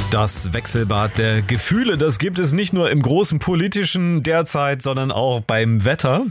Das Wechselbad der Gefühle, das gibt es nicht nur im großen Politischen derzeit, sondern auch beim Wetter.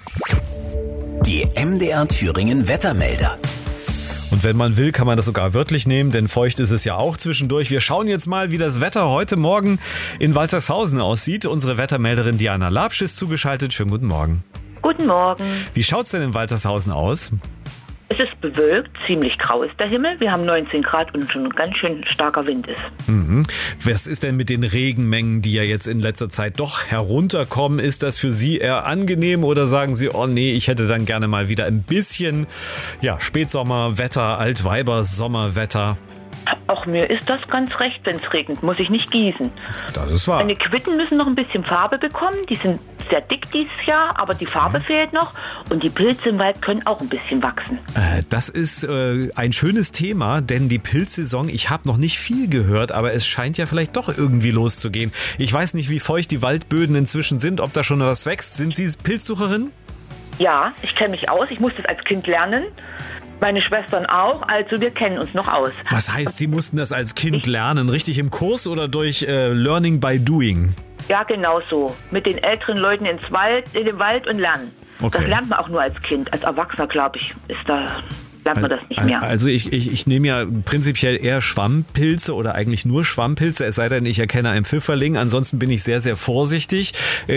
Die MDR Thüringen Wettermelder. Und wenn man will, kann man das sogar wörtlich nehmen, denn feucht ist es ja auch zwischendurch. Wir schauen jetzt mal, wie das Wetter heute Morgen in Waltershausen aussieht. Unsere Wettermelderin Diana Labsch ist zugeschaltet. Schönen guten Morgen. Guten Morgen. Wie schaut's denn in Waltershausen aus? Es ist bewölkt, ziemlich grau ist der Himmel. Wir haben 19 Grad und schon ein ganz schön starker Wind ist. Was ist denn mit den Regenmengen, die ja jetzt in letzter Zeit doch herunterkommen? Ist das für Sie eher angenehm oder sagen Sie, oh nee, ich hätte dann gerne mal wieder ein bisschen Spätsommerwetter, Altweiber-Sommerwetter? Auch mir ist das ganz recht, wenn es regnet, muss ich nicht gießen. Das ist wahr. Meine Quitten müssen noch ein bisschen Farbe bekommen. Die sind sehr dick dieses Jahr, aber die Farbe fehlt noch. Und die Pilze im Wald können auch ein bisschen wachsen. Das ist ein schönes Thema, denn die Pilzsaison, ich habe noch nicht viel gehört, aber es scheint ja vielleicht doch irgendwie loszugehen. Ich weiß nicht, wie feucht die Waldböden inzwischen sind, ob da schon was wächst. Sind Sie Pilzsucherin? Ja, ich kenne mich aus. Ich musste es als Kind lernen. Meine Schwestern auch, also wir kennen uns noch aus. Was heißt, Sie mussten das als Kind lernen? Richtig im Kurs oder durch Learning by Doing? Ja, genau so. Mit den älteren Leuten in den Wald und lernen. Okay. Das lernt man auch nur als Kind. Als Erwachsener, glaube ich, lernt man das nicht mehr. Also ich nehme ja prinzipiell eher Schwammpilze oder eigentlich nur Schwammpilze, es sei denn, ich erkenne einen Pfifferling. Ansonsten bin ich sehr, sehr vorsichtig.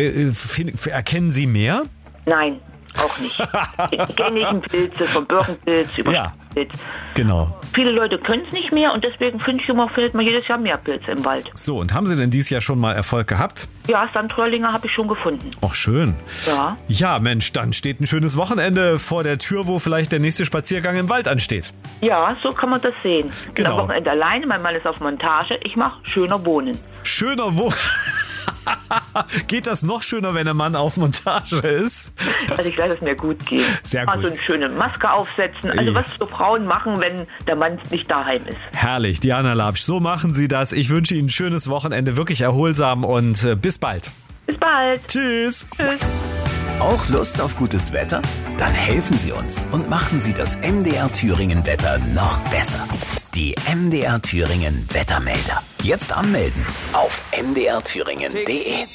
Erkennen Sie mehr? Nein. Auch nicht. Die gängigen Pilze, vom Birkenpilz über Pilz. Genau. Viele Leute können es nicht mehr und deswegen finde ich immer, findet man jedes Jahr mehr Pilze im Wald. So, und haben Sie denn dieses Jahr schon mal Erfolg gehabt? Ja, Sandrollinger habe ich schon gefunden. Ach, schön. Ja. Ja, Mensch, dann steht ein schönes Wochenende vor der Tür, wo vielleicht der nächste Spaziergang im Wald ansteht. Ja, so kann man das sehen. Genau. Am Wochenende alleine, mein Mann ist auf Montage, ich mache schöner Wohnen. Schöner Wohnen? Geht das noch schöner, wenn der Mann auf Montage ist? Also ich lasse es mir gut gehen. Sehr gut. So eine schöne Maske aufsetzen. Also was so Frauen machen, wenn der Mann nicht daheim ist. Herrlich, Diana Labsch, so machen Sie das. Ich wünsche Ihnen ein schönes Wochenende, wirklich erholsam und bis bald. Bis bald. Tschüss. Tschüss. Auch Lust auf gutes Wetter? Dann helfen Sie uns und machen Sie das MDR Thüringen Wetter noch besser. Die MDR Thüringen Wettermelder. Jetzt anmelden auf mdrthüringen.de.